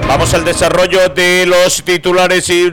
Vamos al desarrollo de los titulares y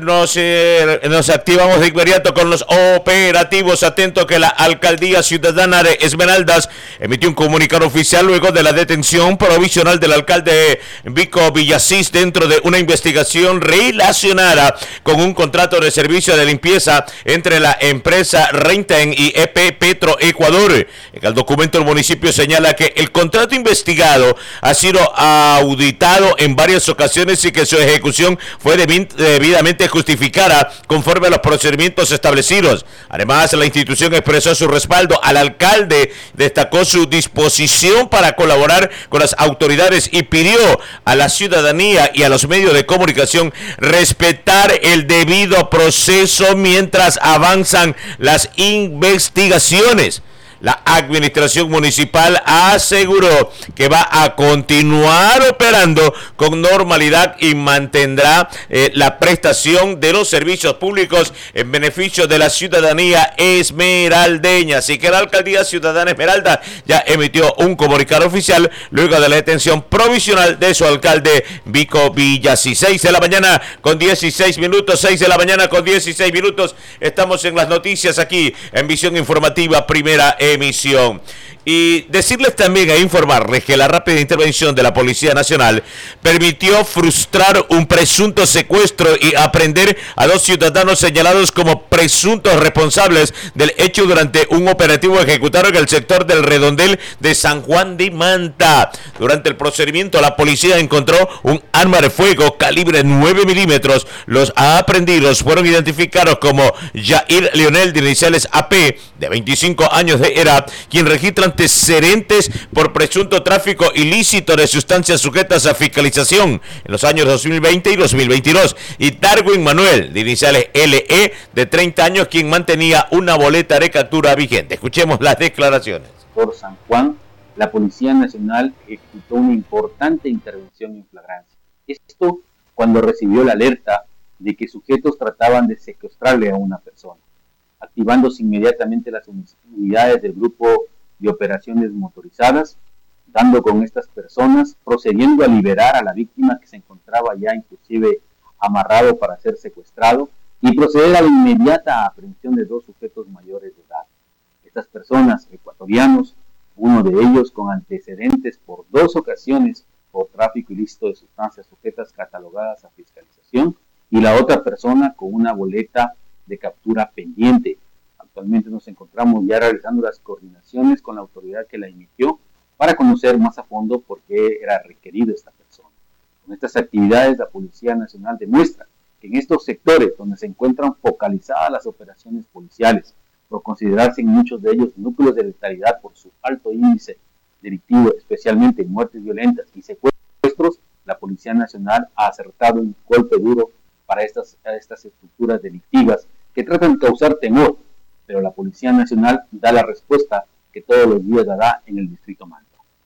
nos activamos de inmediato con los operativos. Atento que la Alcaldía Ciudadana de Esmeraldas emitió un comunicado oficial luego de la detención provisional del alcalde Vico Villasís dentro de una investigación relacionada con un contrato de servicio de limpieza entre la empresa Renten y EP Petro Ecuador. En el documento el municipio señala que el contrato investigado ha sido auditado en varias ocasiones y que su ejecución fue debidamente justificada conforme a los procedimientos establecidos. Además, la institución expresó su respaldo al alcalde, destacó su disposición para colaborar con las autoridades y pidió a la ciudadanía y a los medios de comunicación respetar el debido proceso mientras avanzan las investigaciones. La administración municipal aseguró que va a continuar operando con normalidad y mantendrá la prestación de los servicios públicos en beneficio de la ciudadanía esmeraldeña. Así que la Alcaldía Ciudadana Esmeralda ya emitió un comunicado oficial luego de la detención provisional de su alcalde Vico Villasís. 6 de la mañana con 16 minutos, 6 de la mañana con 16 minutos. Estamos en las noticias aquí en Visión Informativa Primera Emisión. Y decirles también e informarles que la rápida intervención de la Policía Nacional permitió frustrar un presunto secuestro y aprehender a 2 ciudadanos señalados como presuntos responsables del hecho durante un operativo ejecutado en el sector del Redondel de San Juan de Manta. Durante el procedimiento, la policía encontró un arma de fuego calibre 9 milímetros. Los aprehendidos fueron identificados como Jair Leonel, de iniciales AP, de 25 años de edad, quien registra antecedentes por presunto tráfico ilícito de sustancias sujetas a fiscalización en los años 2020 y 2022, y Darwin Manuel, de iniciales LE, de 30 años, quien mantenía una boleta de captura vigente. Escuchemos las declaraciones. Por San Juan, la Policía Nacional ejecutó una importante intervención en flagrancia. Esto cuando recibió la alerta de que sujetos trataban de secuestrarle a una persona, activándose inmediatamente las unidades del grupo de operaciones motorizadas, dando con estas personas, procediendo a liberar a la víctima que se encontraba ya inclusive amarrado para ser secuestrado, y proceder a la inmediata aprehensión de 2 sujetos mayores de edad. Estas personas, ecuatorianos, uno de ellos con antecedentes por 2 ocasiones por tráfico ilícito de sustancias sujetas catalogadas a fiscalización, y la otra persona con una boleta de captura pendiente. Actualmente nos encontramos ya realizando las coordinaciones con la autoridad que la emitió para conocer más a fondo por qué era requerido esta persona. Con estas actividades, la Policía Nacional demuestra que en estos sectores donde se encuentran focalizadas las operaciones policiales, por considerarse en muchos de ellos núcleos de letalidad por su alto índice delictivo, especialmente en muertes violentas y secuestros, la Policía Nacional ha acertado un golpe duro para estas estructuras delictivas que tratan de causar temor, pero la Policía Nacional da la respuesta que todos los días dará en el Distrito Manta.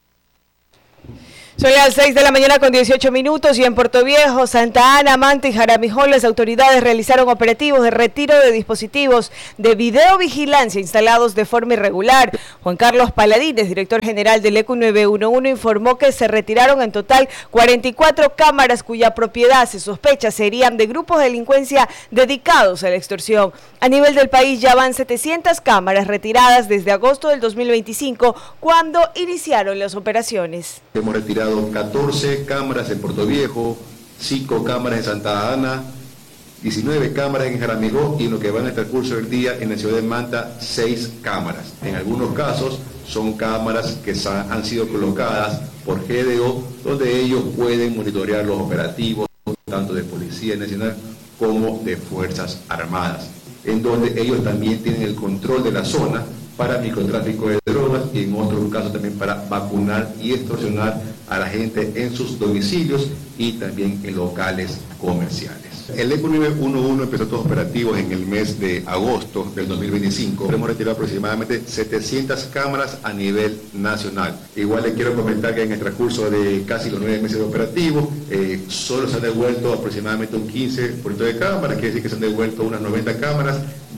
Son las 6 de la mañana con 18 minutos y en Puerto Viejo, Santa Ana, Manta y Jaramijón las autoridades realizaron operativos de retiro de dispositivos de videovigilancia instalados de forma irregular. Juan Carlos Paladines, director general del ECU 911, informó que se retiraron en total 44 cámaras cuya propiedad se sospecha serían de grupos de delincuencia dedicados a la extorsión. A nivel del país ya van 700 cámaras retiradas desde agosto del 2025, cuando iniciaron las operaciones. Hemos retirado 14 cámaras en Puerto Viejo, 5 cámaras en Santa Ana, 19 cámaras en Jaramillo y en lo que va en el transcurso del día en la ciudad de Manta, 6 cámaras. En algunos casos son cámaras que han sido colocadas por GDO, donde ellos pueden monitorear los operativos tanto de Policía Nacional como de Fuerzas Armadas, en donde ellos también tienen el control de la zona para microtráfico de drogas y en otros casos también para vacunar y extorsionar a la gente en sus domicilios y también en locales comerciales. El ECU 911 empezó estos operativos en el mes de agosto del 2025. Hemos retirado aproximadamente 700 cámaras a nivel nacional. Igual les quiero comentar que en el transcurso de casi los 9 meses de operativo, solo se han devuelto aproximadamente un 15% de cámaras, quiere decir que se han devuelto unas 90 cámaras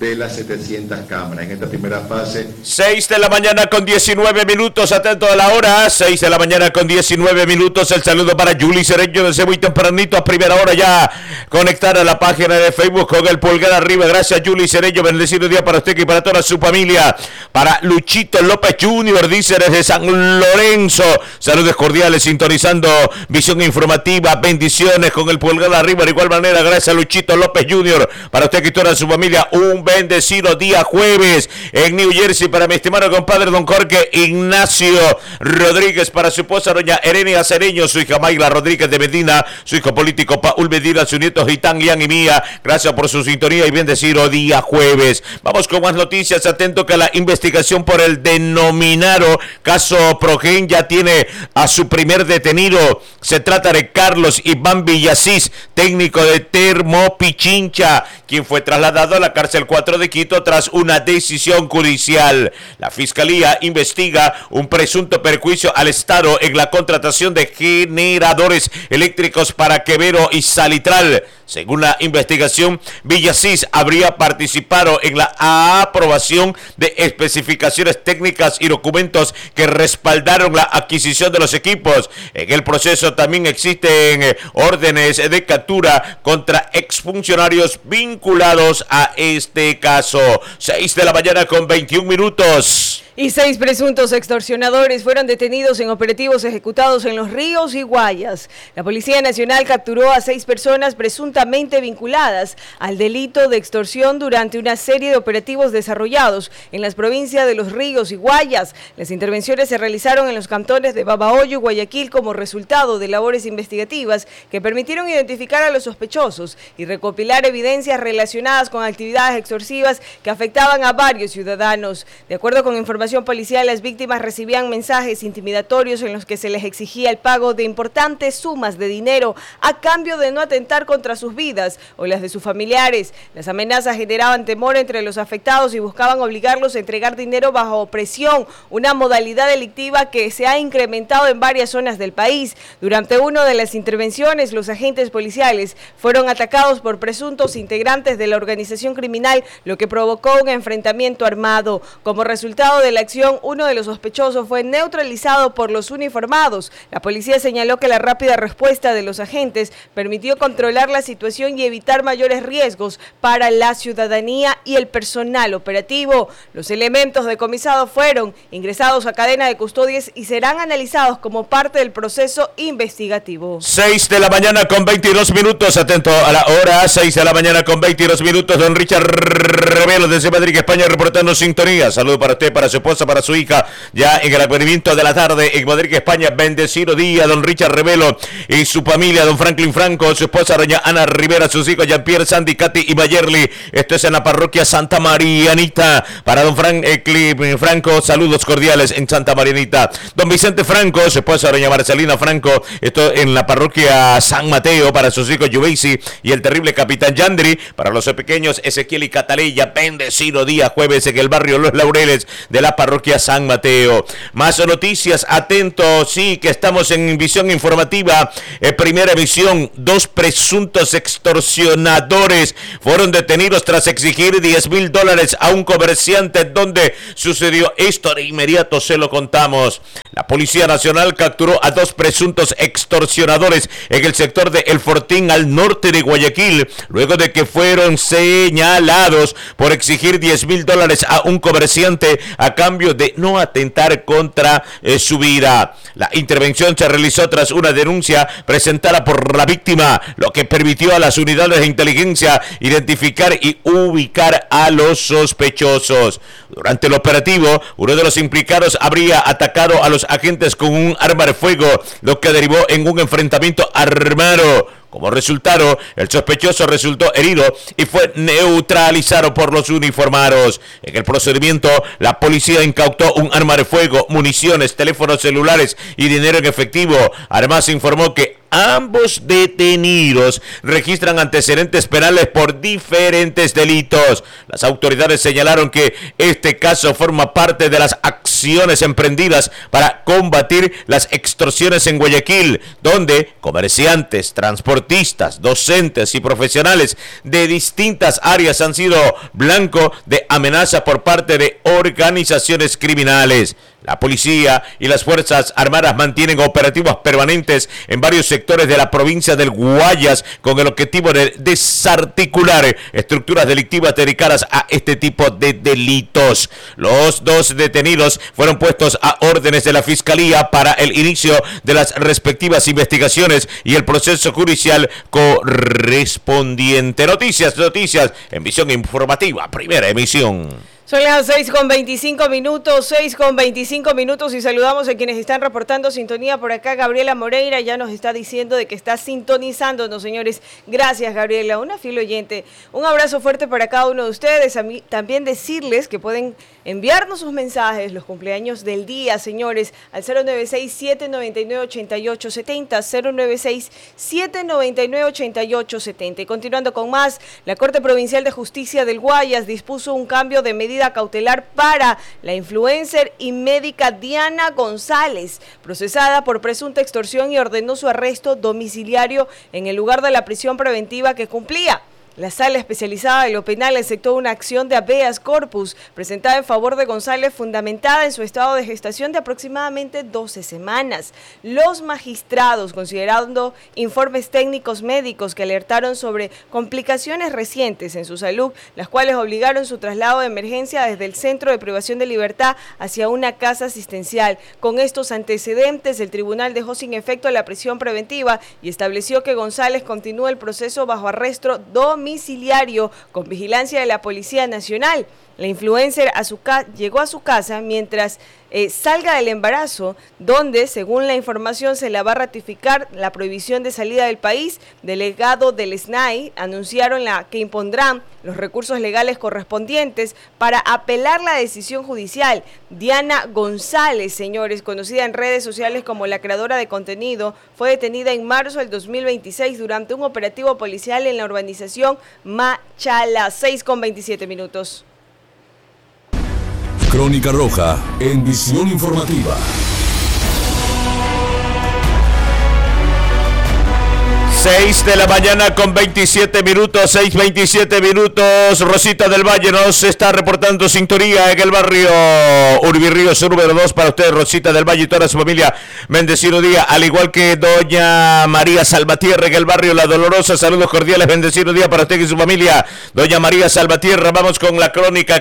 de las 700 cámaras. En esta primera fase... 6 de la mañana con 19 minutos, atento a la hora, 6 de la mañana con 19 minutos, el saludo para Julie Cereño desde muy tempranito a primera hora ya conectar a la página de Facebook con el pulgar arriba. Gracias Julie Cereño, bendecido día para usted y para toda su familia. Para Luchito López Jr. dice desde San Lorenzo, saludos cordiales sintonizando Visión Informativa, bendiciones con el pulgar arriba. De igual manera, gracias Luchito López Jr. para usted y toda su familia, un bendecido día jueves en New Jersey para mi estimado compadre don Jorge Ignacio Rodríguez, para su esposa doña Erenia Cereño, su hija Mayla Rodríguez de Medina, su hijo político Paul Medina, su nieto Gitán, Ian y Mía. Gracias por su sintonía y bendecido día jueves. Vamos con más noticias. Atento que la investigación por el denominado caso Progen ya tiene a su primer detenido. Se trata de Carlos Iván Villasís, técnico de Termopichincha, quien fue trasladado a la cárcel 4 de Quito tras una decisión judicial. La fiscalía investiga un presunto perjuicio al Estado en la contratación de generadores eléctricos para Quevedo y Salitral. Según la investigación, Villasís habría participado en la aprobación de especificaciones técnicas y documentos que respaldaron la adquisición de los equipos. En el proceso también existen órdenes de captura contra exfuncionarios vinculados a este caso. 6 de la mañana con 21 minutos. Y 6 presuntos extorsionadores fueron detenidos en operativos ejecutados en Los Ríos y Guayas. La Policía Nacional capturó a 6 personas presuntamente vinculadas al delito de extorsión durante una serie de operativos desarrollados en las provincias de Los Ríos y Guayas. Las intervenciones se realizaron en los cantones de Babahoyo y Guayaquil como resultado de labores investigativas que permitieron identificar a los sospechosos y recopilar evidencias relacionadas con actividades extorsivas que afectaban a varios ciudadanos. De acuerdo con información policial, las víctimas recibían mensajes intimidatorios en los que se les exigía el pago de importantes sumas de dinero a cambio de no atentar contra sus vidas o las de sus familiares. Las amenazas generaban temor entre los afectados y buscaban obligarlos a entregar dinero bajo presión, una modalidad delictiva que se ha incrementado en varias zonas del país. Durante una de las intervenciones, los agentes policiales fueron atacados por presuntos integrantes de la organización criminal, lo que provocó un enfrentamiento armado. Como resultado de la acción, uno de los sospechosos fue neutralizado por los uniformados. La policía señaló que la rápida respuesta de los agentes permitió controlar la situación y evitar mayores riesgos para la ciudadanía y el personal operativo. Los elementos decomisados fueron ingresados a cadena de custodias y serán analizados como parte del proceso investigativo. 6 de la mañana con 22 minutos, atento a la hora, 6 de la mañana con 22 minutos, don Richard Revelo desde Madrid, España, reportando sintonía. Saludo para usted, para su esposa, para su hija, ya en el aclaramiento de la tarde en Madrid, España. Bendecido día, don Richard Revelo y su familia, don Franklin Franco, su esposa doña Ana Rivera, sus hijos Jean-Pierre, Sandy, Katy y Mayerly. Esto es en la parroquia Santa Marianita. Para don Franco, saludos cordiales en Santa Marianita. Don Vicente Franco, su esposa doña Marcelina Franco, esto en la parroquia San Mateo, para sus hijos Juveisi y el terrible capitán Yandri. Para los pequeños Ezequiel y Cataleya, bendecido día jueves en el barrio Los Laureles de la parroquia San Mateo. Más noticias, atentos, sí, que estamos en visión informativa, primera emisión. 2 presuntos extorsionadores fueron detenidos tras exigir $10,000 a un comerciante. ¿Dónde sucedió esto? De inmediato se lo contamos. La Policía Nacional capturó a 2 presuntos extorsionadores en el sector de El Fortín, al norte de Guayaquil, luego de que fueron señalados por exigir $10,000 a un comerciante a cambio de no atentar contra su vida. La intervención se realizó tras una denuncia presentada por la víctima, lo que permitió a las unidades de inteligencia identificar y ubicar a los sospechosos. Durante el operativo, uno de los implicados habría atacado a los agentes con un arma de fuego, lo que derivó en un enfrentamiento armado. Como resultado, el sospechoso resultó herido y fue neutralizado por los uniformados. En el procedimiento, la policía incautó un arma de fuego, municiones, teléfonos celulares y dinero en efectivo. Además, informó que ambos detenidos registran antecedentes penales por diferentes delitos. Las autoridades señalaron que este caso forma parte de las acciones emprendidas para combatir las extorsiones en Guayaquil, donde comerciantes, transportistas, docentes y profesionales de distintas áreas han sido blanco de amenaza por parte de organizaciones criminales. La policía y las Fuerzas Armadas mantienen operativos permanentes en varios sectores de la provincia del Guayas con el objetivo de desarticular estructuras delictivas dedicadas a este tipo de delitos. Los dos detenidos fueron puestos a órdenes de la Fiscalía para el inicio de las respectivas investigaciones y el proceso judicial correspondiente. Noticias en Visión Informativa, primera emisión. Son las 6:25 minutos y saludamos a quienes están reportando sintonía por acá. Gabriela Moreira ya nos está diciendo de que está sintonizándonos, señores. Gracias, Gabriela, una fiel oyente. Un abrazo fuerte para cada uno de ustedes. A mí también decirles que pueden enviarnos sus mensajes, los cumpleaños del día, señores, al 096-799-8870, 096-799-8870. Y continuando con más, la Corte Provincial de Justicia del Guayas dispuso un cambio de medida cautelar para la influencer y médica Diana González, procesada por presunta extorsión, y ordenó su arresto domiciliario en el lugar de la prisión preventiva que cumplía. La Sala Especializada de lo Penal aceptó una acción de habeas corpus presentada en favor de González, fundamentada en su estado de gestación de aproximadamente 12 semanas. Los magistrados, considerando informes técnicos médicos que alertaron sobre complicaciones recientes en su salud, las cuales obligaron su traslado de emergencia desde el Centro de Privación de Libertad hacia una casa asistencial. Con estos antecedentes, el tribunal dejó sin efecto la prisión preventiva y estableció que González continúa el proceso bajo arresto domiciliario con vigilancia de la Policía Nacional. La influencer llegó a su casa mientras salga del embarazo, donde, según la información, se la va a ratificar la prohibición de salida del país. Delegado del SNAI anunciaron que impondrán los recursos legales correspondientes para apelar la decisión judicial. Diana González, señores, conocida en redes sociales como la creadora de contenido, fue detenida en marzo del 2026 durante un operativo policial en la urbanización Machala. 6:27 minutos. Crónica Roja en Visión Informativa. 6 de la mañana con 27 minutos, 6:27 minutos. Rosita del Valle nos está reportando sintonía en el barrio Urbirríos número 2 para usted, Rosita del Valle y toda su familia. Bendecido día, al igual que doña María Salvatierra en el barrio La Dolorosa. Saludos cordiales, bendecido día para usted y su familia. Doña María Salvatierra, vamos con la crónica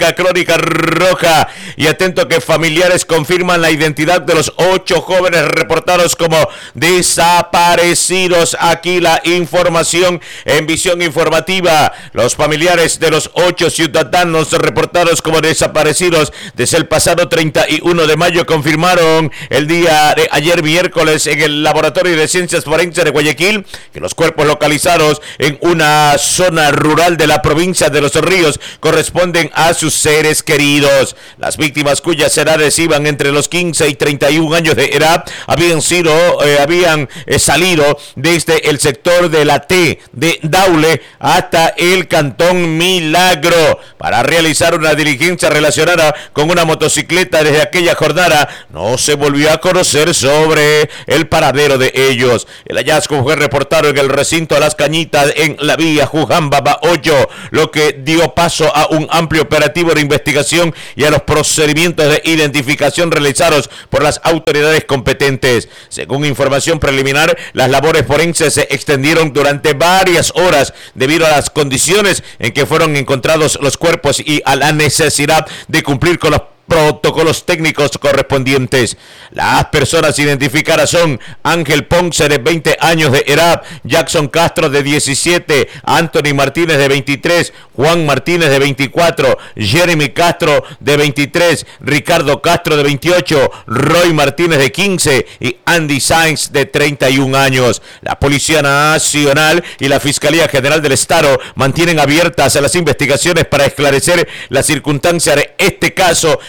roja. Y atento que familiares confirman la identidad de los 8 jóvenes reportados como desaparecidos. Aquí la información en Visión Informativa. Los familiares de los 8 ciudadanos reportados como desaparecidos desde el pasado 31 de mayo confirmaron el día de ayer miércoles en el Laboratorio de Ciencias Forenses de Guayaquil que los cuerpos localizados en una zona rural de la provincia de Los Ríos corresponden a sus seres queridos. Las víctimas, cuyas edades iban entre los 15 y 31 años de edad, habían salido desde el sector de la T de Daule hasta el Cantón Milagro para realizar una diligencia relacionada con una motocicleta. Desde aquella jornada no se volvió a conocer sobre el paradero de ellos. El hallazgo fue reportado en el recinto de Las Cañitas en la vía Jujamba-Bahoyo, lo que dio paso a un amplio operativo de investigación y a los procedimientos de identificación realizados por las autoridades competentes. Según información preliminar, las labores forenses se extendieron durante varias horas debido a las condiciones en que fueron encontrados los cuerpos y a la necesidad de cumplir con los protocolos técnicos correspondientes. Las personas identificadas son Ángel Ponce, de 20 años de edad, Jackson Castro, de 17, Anthony Martínez, de 23, Juan Martínez, de 24, Jeremy Castro, de 23, Ricardo Castro, de 28, Roy Martínez, de 15 y Andy Sainz, de 31 años. La Policía Nacional y la Fiscalía General del Estado mantienen abiertas las investigaciones para esclarecer las circunstancias de este caso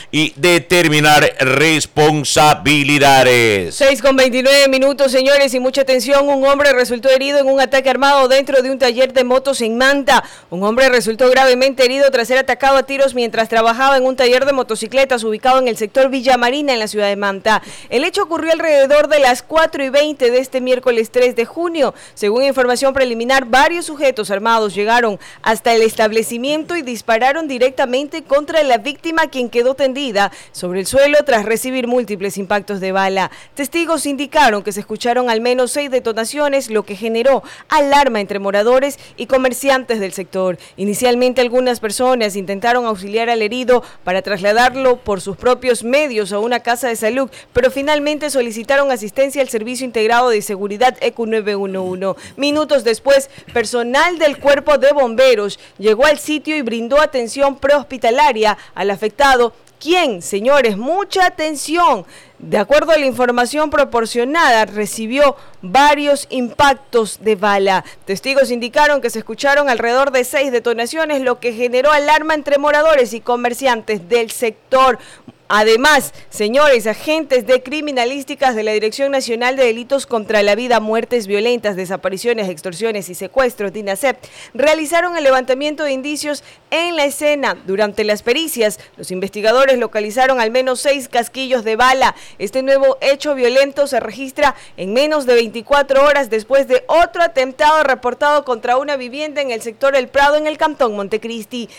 y determinar responsabilidades. 6:29, señores, y mucha atención. Un hombre resultó herido en un ataque armado dentro de un taller de motos en Manta. Un hombre resultó gravemente herido tras ser atacado a tiros mientras trabajaba en un taller de motocicletas ubicado en el sector Villa Marina, en la ciudad de Manta. El hecho ocurrió alrededor de las 4:20 de este miércoles 3 de junio. Según información preliminar, varios sujetos armados llegaron hasta el establecimiento y dispararon directamente contra la víctima, quien quedó tendida sobre el suelo tras recibir múltiples impactos de bala. Testigos indicaron que se escucharon al menos 6 detonaciones, lo que generó alarma entre moradores y comerciantes del sector. Inicialmente, algunas personas intentaron auxiliar al herido para trasladarlo por sus propios medios a una casa de salud, pero finalmente solicitaron asistencia al Servicio Integrado de Seguridad ECU 911. Minutos después, personal del Cuerpo de Bomberos llegó al sitio y brindó atención prehospitalaria al afectado, quien, señores, mucha atención, de acuerdo a la información proporcionada, recibió varios impactos de bala. Testigos indicaron que se escucharon alrededor de 6 detonaciones, lo que generó alarma entre moradores y comerciantes del sector. Además, señores, agentes de criminalísticas de la Dirección Nacional de Delitos contra la Vida, Muertes Violentas, Desapariciones, Extorsiones y Secuestros, DINASEP, realizaron el levantamiento de indicios en la escena. Durante las pericias, los investigadores localizaron al menos 6 casquillos de bala. Este nuevo hecho violento se registra en menos de 24 horas después de otro atentado reportado contra una vivienda en el sector El Prado, en el cantón Montecristi.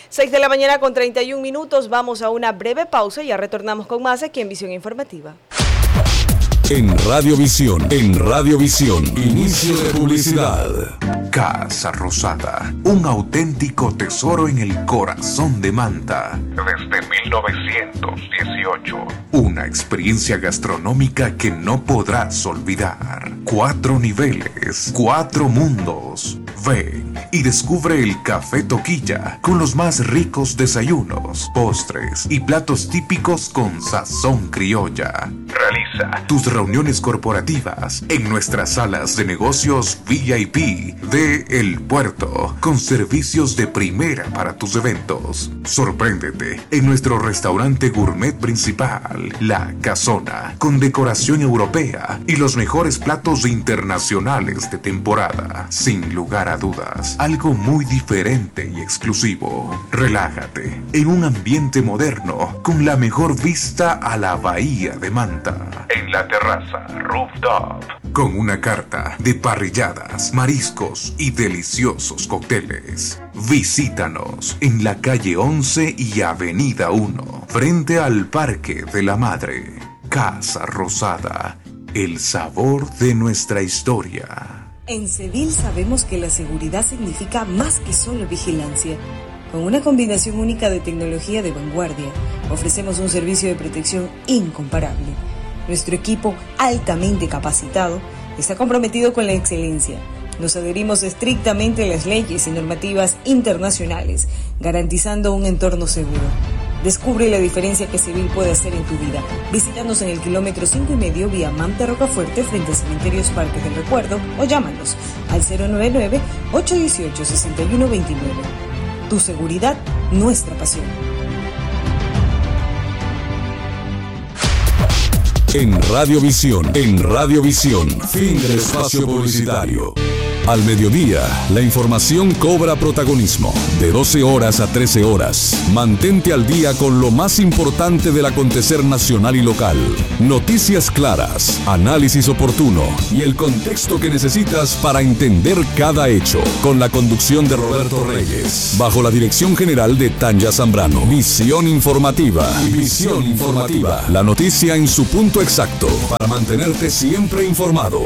6:31. Vamos a una breve pausa y ya retornamos con más aquí en Visión Informativa. En Radiovisión, inicio de publicidad. Casa Rosada, un auténtico tesoro en el corazón de Manta. Desde 1918. Una experiencia gastronómica que no podrás olvidar. 4 niveles, 4 mundos. Ven y descubre el Café Toquilla con los más ricos desayunos, postres y platos típicos con sazón criolla. Realiza tus reuniones corporativas en nuestras salas de negocios VIP de El Puerto, con servicios de primera para tus eventos. Sorpréndete en nuestro restaurante gourmet principal, La Casona, con decoración europea y los mejores platos internacionales de temporada. Sin lugar a dudas, algo muy diferente y exclusivo. Relájate en un ambiente moderno con la mejor vista a la bahía de Manta. En la terraza rooftop, con una carta de parrilladas, mariscos y deliciosos cócteles. Visítanos en la calle 11 y avenida 1, frente al Parque de la Madre. Casa Rosada, el sabor de nuestra historia. En Cedil sabemos que la seguridad significa más que solo vigilancia. Con una combinación única de tecnología de vanguardia, ofrecemos un servicio de protección incomparable. Nuestro equipo, altamente capacitado, está comprometido con la excelencia. Nos adherimos estrictamente a las leyes y normativas internacionales, garantizando un entorno seguro. Descubre la diferencia que Cedil puede hacer en tu vida. Visítanos en el kilómetro 5,5 vía Manta Rocafuerte frente a Cementerios Parques del Recuerdo o llámanos al 099-818-6129. Tu seguridad, nuestra pasión. En Radiovisión, fin del espacio publicitario. Al mediodía, la información cobra protagonismo. De 12 horas a 13 horas, mantente al día con lo más importante del acontecer nacional y local. Noticias claras, análisis oportuno y el contexto que necesitas para entender cada hecho. Con la conducción de Roberto Reyes, bajo la dirección general de Tanya Zambrano. Visión informativa. La noticia en su punto exacto, para mantenerte siempre informado.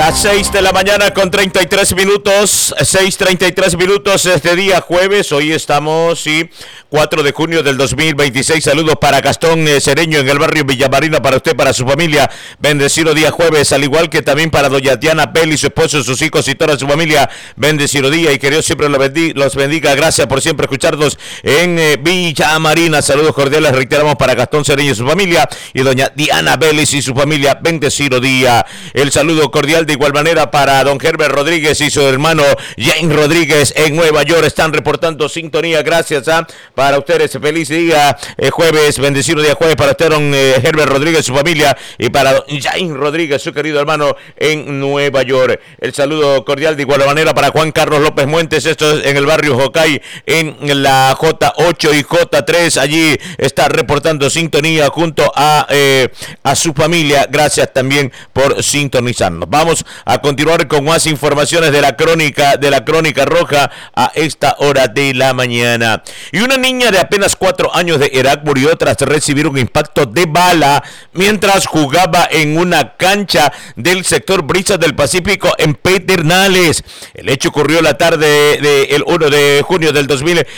Las 6 de la mañana con 33 minutos, 6:33 minutos este día jueves. Hoy estamos, 4 de junio del 2026. Saludos para Gastón Cereño en el barrio Villamarina, para usted, para su familia. Bendecido día jueves, al igual que también para doña Diana Bell y su esposo, sus hijos y toda su familia. Bendecido día y que Dios siempre los bendiga. Gracias por siempre escucharnos en Villamarina. Saludos cordiales, reiteramos, para Gastón Cereño y su familia y doña Diana Bell y su familia. Bendecido día. El saludo cordial de igual manera para don Herbert Rodríguez y su hermano Jane Rodríguez en Nueva York. Están reportando sintonía. Gracias para ustedes. Feliz día jueves, bendecido día jueves para usted, don Herbert Rodríguez, su familia, y para don Jane Rodríguez, su querido hermano en Nueva York. El saludo cordial de igual manera para Juan Carlos López Muentes, esto es en el barrio Jocay, en la J8 y J3. Allí está reportando sintonía junto a su familia. Gracias también por sintonizarnos. Vamos a continuar con más informaciones de la crónica roja a esta hora de la mañana. Y una niña de apenas 4 años de edad murió tras recibir un impacto de bala mientras jugaba en una cancha del sector Brisas del Pacífico en Pedernales. El hecho ocurrió la tarde del 1 de junio del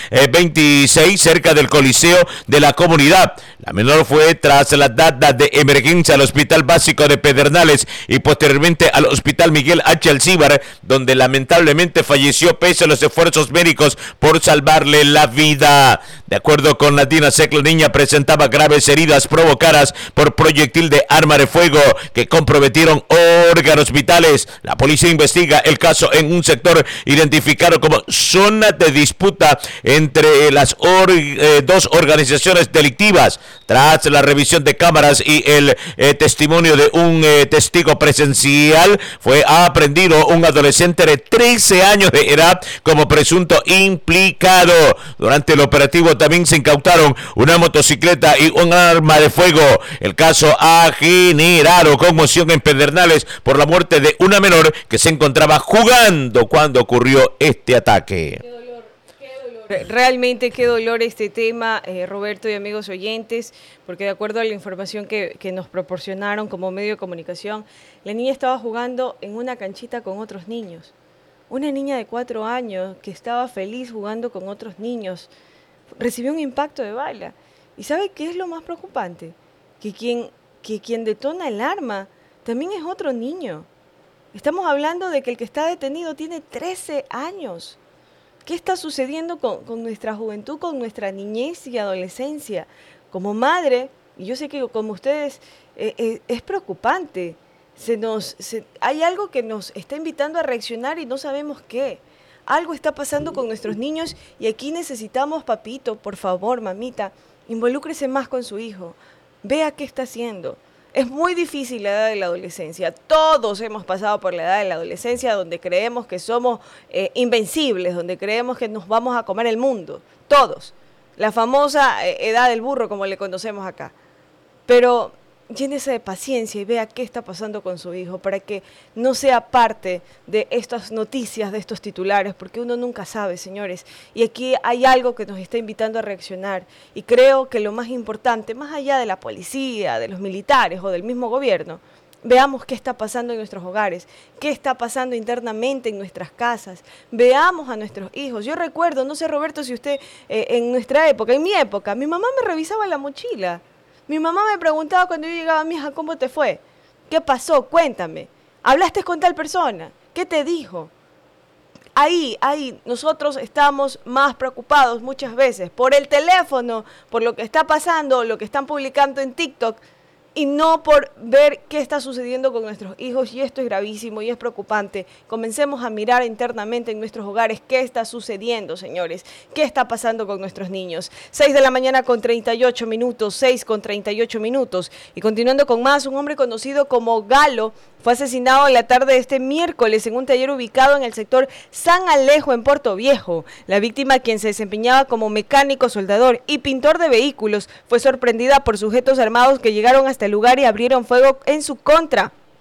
2026 cerca del Coliseo de la comunidad. La menor fue trasladada de emergencia al Hospital Básico de Pedernales y posteriormente al Hospital Miguel H. Alcíbar, donde lamentablemente falleció pese a los esfuerzos médicos por salvarle la vida. De acuerdo con Nadina Sec, la niña presentaba graves heridas provocadas por proyectil de arma de fuego que comprometieron órganos vitales. La policía investiga el caso en un sector identificado como zona de disputa entre las dos organizaciones delictivas. Tras la revisión de cámaras y el testimonio de un testigo presencial, fue aprehendido un adolescente de 13 años de edad como presunto implicado. Durante el operativo también se incautaron una motocicleta y un arma de fuego. El caso ha generado conmoción en Pedernales por la muerte de una menor que se encontraba jugando cuando ocurrió este ataque. Realmente qué dolor este tema, Roberto y amigos oyentes, porque de acuerdo a la información que nos proporcionaron como medio de comunicación, la niña estaba jugando en una canchita con otros niños. Una niña de 4 años que estaba feliz jugando con otros niños recibió un impacto de bala. ¿Y sabe qué es lo más preocupante? Que quien detona el arma también es otro niño. Estamos hablando de que el que está detenido tiene 13 años. ¿Qué está sucediendo con nuestra juventud, con nuestra niñez y adolescencia? Como madre, y yo sé que como ustedes, es preocupante. Hay algo que nos está invitando a reaccionar y no sabemos qué. Algo está pasando con nuestros niños y aquí necesitamos, papito, por favor, mamita, involúcrese más con su hijo. Vea qué está haciendo. Es muy difícil la edad de la adolescencia. Todos hemos pasado por la edad de la adolescencia donde creemos que somos invencibles, donde creemos que nos vamos a comer el mundo. Todos. La famosa edad del burro, como le conocemos acá. Pero llénese de paciencia y vea qué está pasando con su hijo para que no sea parte de estas noticias, de estos titulares, porque uno nunca sabe, señores. Y aquí hay algo que nos está invitando a reaccionar. Y creo que lo más importante, más allá de la policía, de los militares o del mismo gobierno, veamos qué está pasando en nuestros hogares, qué está pasando internamente en nuestras casas. Veamos a nuestros hijos. Yo recuerdo, no sé, Roberto, si usted en nuestra época, en mi época, mi mamá me revisaba la mochila. Mi mamá me preguntaba cuando yo llegaba, mija, ¿cómo te fue? ¿Qué pasó? Cuéntame. ¿Hablaste con tal persona? ¿Qué te dijo? Ahí, nosotros estamos más preocupados muchas veces por el teléfono, por lo que está pasando, lo que están publicando en TikTok, y no por ver qué está sucediendo con nuestros hijos, y esto es gravísimo y es preocupante. Comencemos a mirar internamente en nuestros hogares qué está sucediendo, señores, qué está pasando con nuestros niños. 6 de la mañana con 38 minutos, 6 con 38 minutos, y continuando con más, un hombre conocido como Galo fue asesinado en la tarde de este miércoles en un taller ubicado en el sector San Alejo en Puerto Viejo. La víctima, quien se desempeñaba como mecánico, soldador y pintor de vehículos, fue sorprendida por sujetos armados que llegaron hasta el lugar y abrieron fuego en su contra.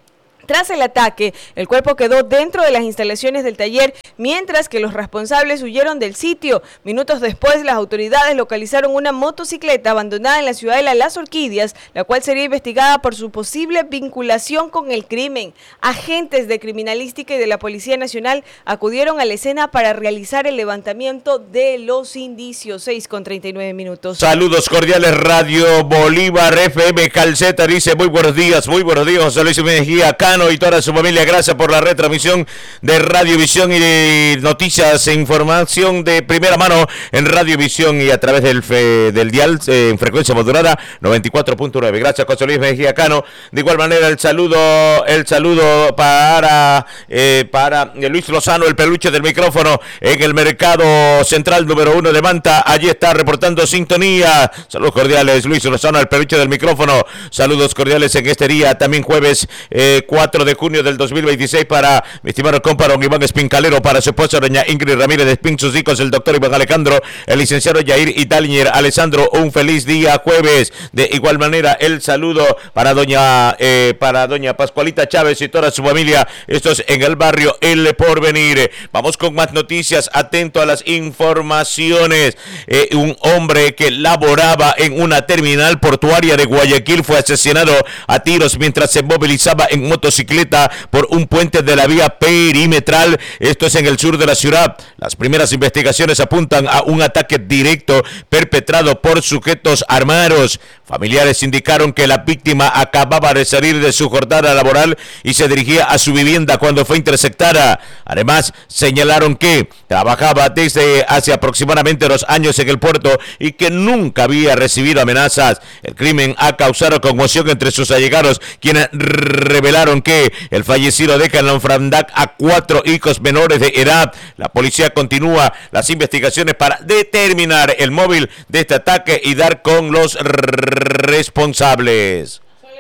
Tras el ataque, el cuerpo quedó dentro de las instalaciones del taller, mientras que los responsables huyeron del sitio. Minutos después, las autoridades localizaron una motocicleta abandonada en la ciudadela Las Orquídeas, la cual sería investigada por su posible vinculación con el crimen. Agentes de criminalística y de la Policía Nacional acudieron a la escena para realizar el levantamiento de los indicios. 6:39. Saludos cordiales, Radio Bolívar FM Calceta dice muy buenos días, José Luis Mejía Cano y toda su familia, gracias por la retransmisión de Radiovisión y de noticias e información de primera mano en Radiovisión y a través del dial en frecuencia modulada 94.9. Gracias, José Luis Mejía Cano. De igual manera el saludo para Luis Lozano, el peluche del micrófono en el mercado central número 1 de Manta. Allí está reportando sintonía. Saludos cordiales, Luis Lozano, el peluche del micrófono. Saludos cordiales en este día, también jueves 4 de junio del 2026 para mi estimado compa Iván Espincalero, para su esposa doña Ingrid Ramírez de Espín, sus hijos el doctor Iván Alejandro, el licenciado Yair Italiñer Alessandro, un feliz día jueves. De igual manera el saludo para doña Pascualita Chávez y toda su familia, esto es en el barrio El Porvenir. Vamos con más noticias, atento a las informaciones. Un hombre que laboraba en una terminal portuaria de Guayaquil fue asesinado a tiros mientras se movilizaba en motocicleta por un puente de la vía perimetral. Esto es en el sur de la ciudad. Las primeras investigaciones apuntan a un ataque directo perpetrado por sujetos armados. Familiares indicaron que la víctima acababa de salir de su jornada laboral y se dirigía a su vivienda cuando fue interceptada. Además, señalaron que trabajaba desde hace aproximadamente 2 años en el puerto y que nunca había recibido amenazas. El crimen ha causado conmoción entre sus allegados, quienes revelaron que el fallecido deja en la orfandad a 4 hijos menores de edad. La policía continúa las investigaciones para determinar el móvil de este ataque y dar con los responsables.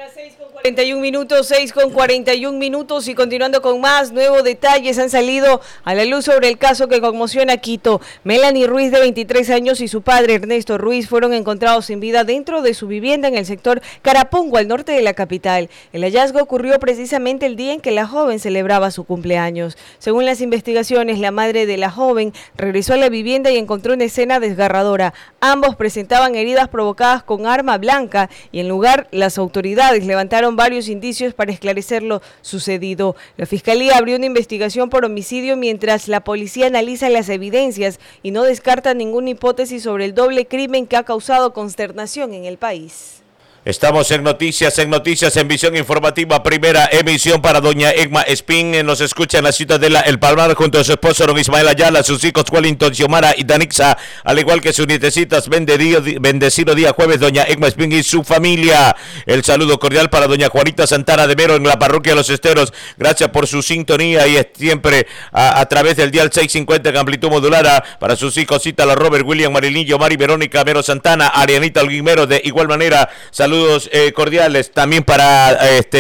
6:41 y continuando con más nuevos detalles han salido a la luz sobre el caso que conmociona a Quito. Melanie Ruiz, de 23 años, y su padre Ernesto Ruiz fueron encontrados sin vida dentro de su vivienda en el sector Carapungo, al norte de la capital. El hallazgo ocurrió precisamente el día en que la joven celebraba su cumpleaños. Según las investigaciones, la madre de la joven regresó a la vivienda y encontró una escena desgarradora. Ambos presentaban heridas provocadas con arma blanca y en lugar las autoridades levantaron varios indicios para esclarecer lo sucedido. La Fiscalía abrió una investigación por homicidio mientras la policía analiza las evidencias y no descarta ninguna hipótesis sobre el doble crimen que ha causado consternación en el país. Estamos en noticias, en visión informativa, primera emisión para doña Egma Espín. Nos escucha en la Ciudadela El Palmar junto a su esposo don Ismael Ayala, sus hijos Wellington, Xiomara y Danixa, al igual que sus nietecitas. Bendecido día jueves, doña Egma Espín y su familia. El saludo cordial para doña Juanita Santana de Mero en la parroquia Los Esteros. Gracias por su sintonía y siempre a través del dial 650 en amplitud modulada. Para sus hijos Cítala, Robert, William, Marilillo, Mari, Verónica, Mero Santana, Arianita Alguimero. De igual manera, saludos cordiales también para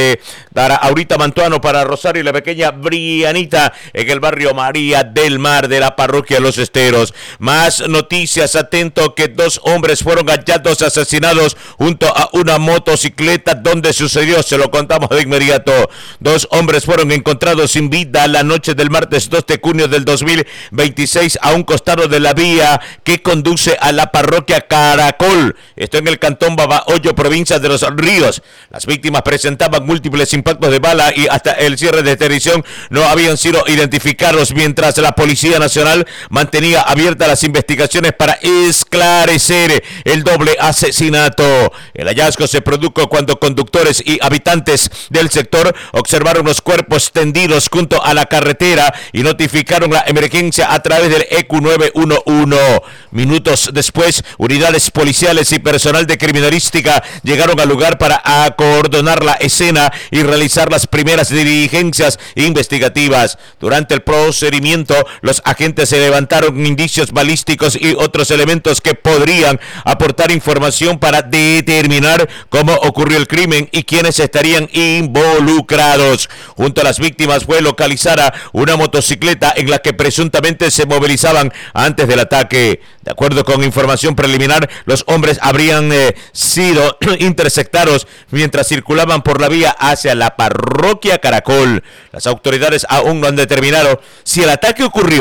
Aurita Mantuano, para Rosario y la pequeña Brianita en el barrio María del Mar de la parroquia Los Esteros. Más noticias, atento que 2 hombres fueron hallados asesinados junto a una motocicleta. ¿Dónde sucedió? Se lo contamos de inmediato. 2 hombres fueron encontrados sin vida la noche del martes 2 de junio del 2026 a un costado de la vía que conduce a la parroquia Caracol. Esto en el cantón Babahoyo, provincia de Los Ríos. Las víctimas presentaban múltiples impactos de bala y hasta el cierre de detención no habían sido identificados, mientras la Policía Nacional mantenía abiertas las investigaciones para esclarecer el doble asesinato. El hallazgo se produjo cuando conductores y habitantes del sector observaron los cuerpos tendidos junto a la carretera y notificaron la emergencia a través del EQ 911. Minutos después, unidades policiales y personal de criminalística llegaron al lugar para acordonar la escena y realizar las primeras diligencias investigativas. Durante el procedimiento, los agentes se levantaron indicios balísticos y otros elementos que podrían aportar información para determinar cómo ocurrió el crimen y quiénes estarían involucrados. Junto a las víctimas fue localizada una motocicleta en la que presuntamente se movilizaban antes del ataque. De acuerdo con información preliminar, los hombres habrían sido interceptados mientras circulaban por la vía hacia la parroquia Caracol. Las autoridades aún no han determinado si el ataque ocurrió